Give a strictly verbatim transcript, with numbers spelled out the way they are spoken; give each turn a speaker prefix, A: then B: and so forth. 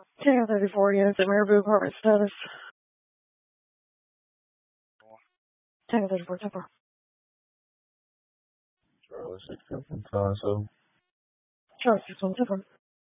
A: Tango thirty-four units at Marabou apartment status. Tango thirty-four, ten four.
B: Charlie six, ten four.
A: Charlie six one, ten four.